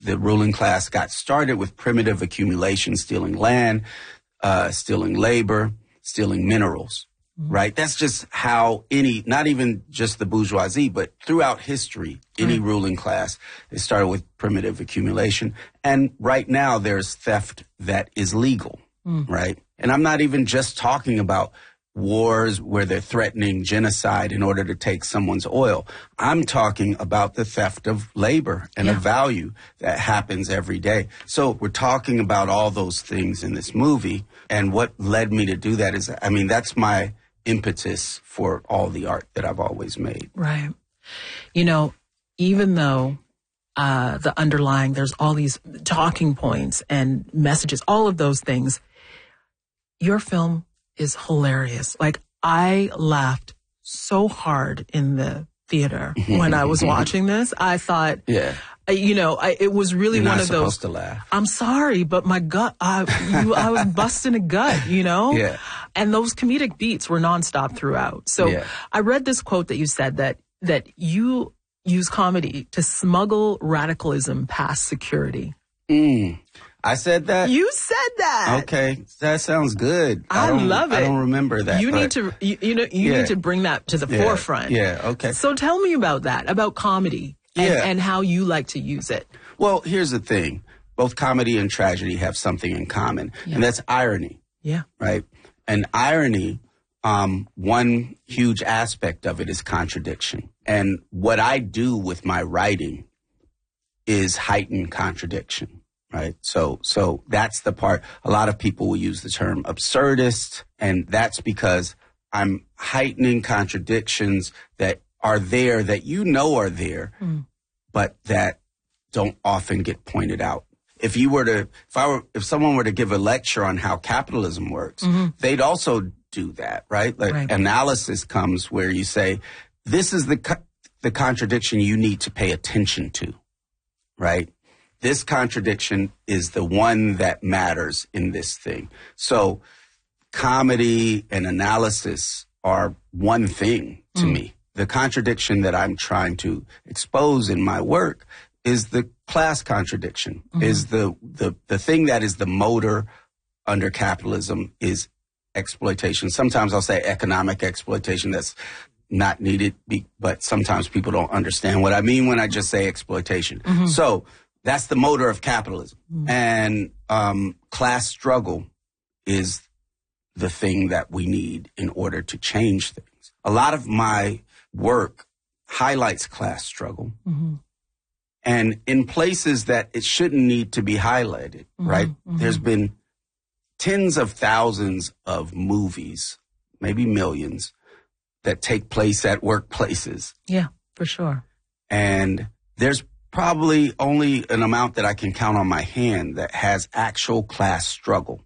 the ruling class got started with primitive accumulation, stealing land, stealing labor, stealing minerals, right? That's just how not even just the bourgeoisie, but throughout history, any ruling class, it started with primitive accumulation. And right now there's theft that is legal, right? And I'm not even just talking about wars where they're threatening genocide in order to take someone's oil. I'm talking about the theft of labor and of value that happens every day. So we're talking about all those things in this movie. And what led me to do that is, I mean, that's my impetus for all the art that I've always made. Right. You know, even though the underlying, there's all these talking points and messages, all of those things, your film is hilarious. Like, I laughed so hard in the theater when I was watching this. I thought, it was really You're one not of those. supposed to laugh. I'm sorry, but my gut, I was busting a gut, you know? Yeah. And those comedic beats were nonstop throughout. So I read this quote that you said that you use comedy to smuggle radicalism past security. I said that? You said that. Okay. That sounds good. I love it. I don't remember that. You need to, need to bring that to the forefront. Yeah. Okay. So tell me about that, about comedy and how you like to use it. Well, here's the thing. Both comedy and tragedy have something in common, and that's irony. Yeah. Right? And irony, one huge aspect of it is contradiction. And what I do with my writing is heighten contradiction. Right. So that's the part. A lot of people will use the term absurdist, and that's because I'm heightening contradictions that are there, that are there, but that don't often get pointed out. If someone were to give a lecture on how capitalism works, they'd also do that, right? Like analysis comes where you say, this is the contradiction you need to pay attention to, right? This contradiction is the one that matters in this thing. So comedy and analysis are one thing to me. The contradiction that I'm trying to expose in my work is the class contradiction, is the thing that is the motor under capitalism is exploitation. Sometimes I'll say economic exploitation. That's not needed, but sometimes people don't understand what I mean when I just say exploitation. So that's the motor of capitalism. And class struggle is the thing that we need in order to change things. A lot of my work highlights class struggle. And in places that it shouldn't need to be highlighted, right? There's been tens of thousands of movies, maybe millions, that take place at workplaces. Yeah, for sure. And there's probably only an amount that I can count on my hand that has actual class struggle.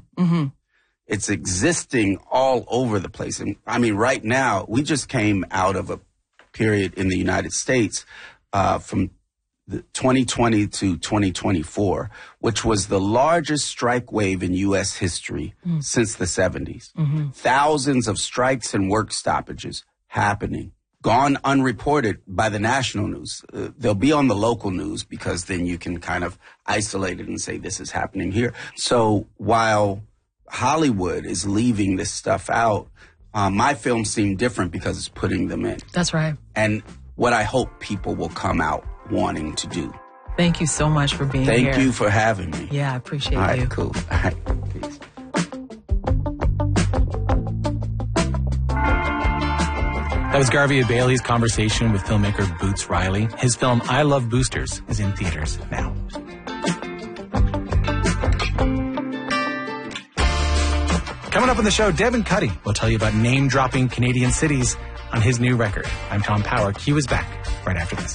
It's existing all over the place. And I mean, right now, we just came out of a period in the United States from 2020 to 2024, which was the largest strike wave in U.S. history since the 70s. Thousands of strikes and work stoppages happening. Gone unreported by the national news. They'll be on the local news because then you can kind of isolate it and say this is happening here. So while Hollywood is leaving this stuff out, my films seem different because it's putting them in. That's right. And what I hope people will come out wanting to do. Thank you so much for being here. Thank you for having me. Yeah, I appreciate you. All right, cool. All right, peace. That was Garvey Bailey's conversation with filmmaker Boots Riley. His film, I Love Boosters, is in theaters now. Coming up on the show, Devin Cuddy will tell you about name-dropping Canadian cities on his new record. I'm Tom Power. Q is back right after this.